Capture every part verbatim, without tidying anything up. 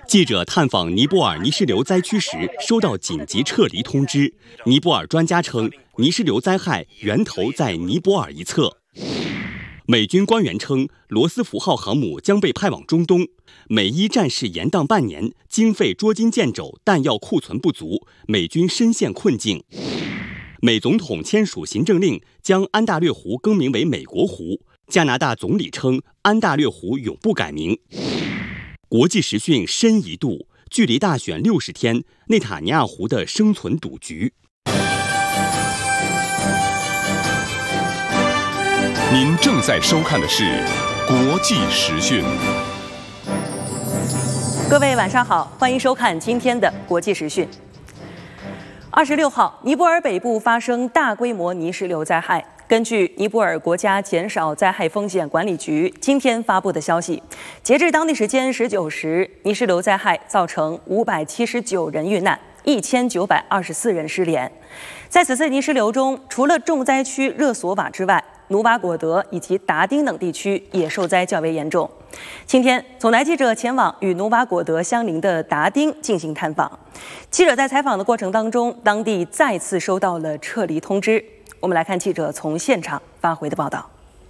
记者探访尼泊尔泥石流灾区时，收到紧急撤离通知。尼泊尔专家称，泥石流灾害源头在尼泊尔一侧。美军官员称，罗斯福号航母将被派往中东。美伊战事延宕半年，经费捉襟见肘，弹药库存不足，美军深陷困境。美总统签署行政令，将安大略湖更名为美国湖。加拿大总理称，安大略湖永不改名。国际时讯深一度，距离大选六十天，内塔尼亚胡的生存赌局。 您正在收看的是国际时讯。 各位晚上好，欢迎收看今天的国际时讯。二十六号，尼泊尔北部发生大规模泥石流灾害。根据尼泊尔国家减少灾害风险管理局今天发布的消息，截至当地时间十九时，泥石流灾害造成五百七十九人遇难，一千九百二十四人失联。在此次泥石流中，除了重灾区热索瓦之外，努瓦果德以及达丁等地区也受灾较为严重。今天，总台记者前往与努瓦果德相邻的达丁进行探访。记者在采访的过程当中，当地再次收到了撤离通知。我们来看记者从现场发回的报道。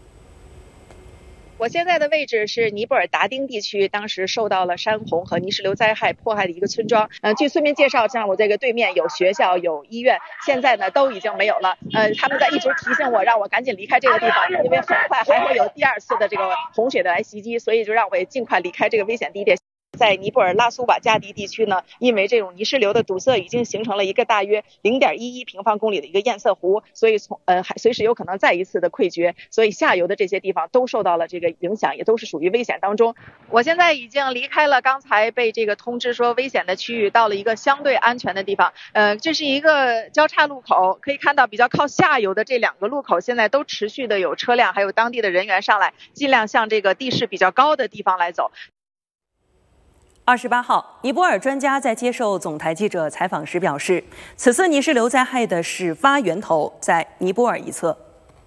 我现在的位置是尼泊尔达丁地区，当时受到了山洪和泥石流灾害迫害的一个村庄。呃，据村民介绍，像我这个对面有学校、有医院，现在呢都已经没有了。呃，他们在一直提醒我，让我赶紧离开这个地方，因为很快还会有第二次的这个洪水的来袭击，所以就让我也尽快离开这个危险地点。在尼泊尔拉苏瓦加迪地区呢，因为这种泥石流的堵塞，已经形成了一个大约零点一一平方公里的一个堰塞湖，所以从呃还随时有可能再一次的溃决，所以下游的这些地方都受到了这个影响，也都是属于危险当中。我现在已经离开了刚才被这个通知说危险的区域，到了一个相对安全的地方。呃，这是一个交叉路口，可以看到比较靠下游的这两个路口现在都持续的有车辆还有当地的人员上来，尽量向这个地势比较高的地方来走。 二十八号，尼泊尔专家在接受总台记者采访时表示，此次泥石流灾害的始发源头在尼泊尔一侧。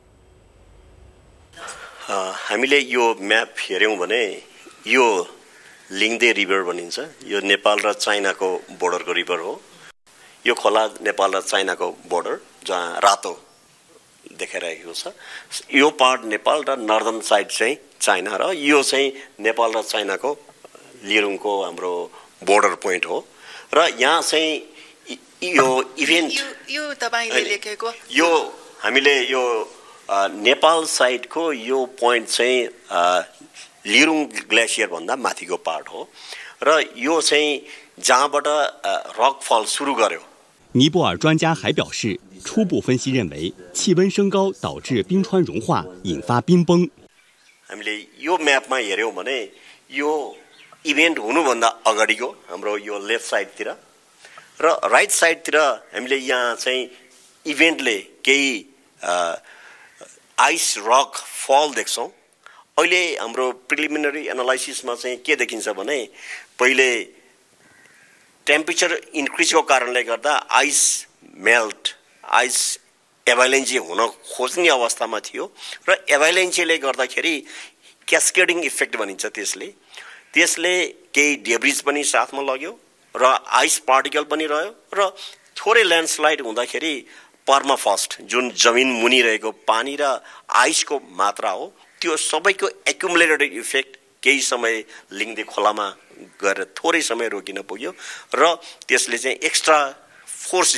呃，हामीले यो म्याप हेर्यौं भने यो लिङ्दे रिभर भनिन्छ। यो नेपाल र चाइनाको बोर्डरको रिभर हो। यो खोला नेपाल र चाइनाको बोर्डर जहाँ रातो देखाइरहेको छ। यो पार्ट नेपाल र नर्दर्न साइड चाहिँ चाइना र यो चाहिँ नेपाल र चाइनाको लिरुङको हाम्रो बोर्डर पोइन्ट हो र यहाँ चाहिँ यो इभेन्ट यो यो तपाईले लेखेको यो हामीले यो नेपाल साइडको यो पोइन्ट चाहिँ लिरुङ ग्लेसियर भन्दा माथिको पार्ट हो र यो चाहिँ जहाँबाट रक फल सुरु गर्यो। 尼泊尔专家还表示，初步分析认为，气温升高导致冰川融化，引发冰崩。 हामीले यो म्यापमा हेर्यौं भने यो इभेन्ट हुनुभन्दा अगाडिको हाम्रो यो लेफ्ट साइडतिर र राइट साइडतिर हामीले यहाँ चाहिँ इभेन्टले केही आइस रक फल देख्छौँ। अहिले हाम्रो प्रिलिमिनरी एनालाइसिसमा चाहिँ के देखिन्छ भने पहिले टेम्परेचर इन्क्रिजको कारणले गर्दा आइस मेल्ट आइस एभाइलेन्सी हुन खोज्ने अवस्थामा थियो र एभाइलेन्सीले गर्दाखेरि क्यास्केडिङ इफेक्ट भनिन्छ त्यसले त्यसले केही डेब्रिज पनि साथमा लग्यो र आइस पार्टिकल पनि रह्यो र थोरै ल्यान्डस्लाइड हुँदाखेरि पर्माफ्रस्ट जुन जमिन मुनि रहेको पानी र आइसको मात्रा हो त्यो सबैको एक्युमुलेटेड इफेक्ट केही समय लिङ्दे खोलामा गएर थोरै समय रोकिन पुग्यो र त्यसले चाहिँ एक्स्ट्रा फोर्स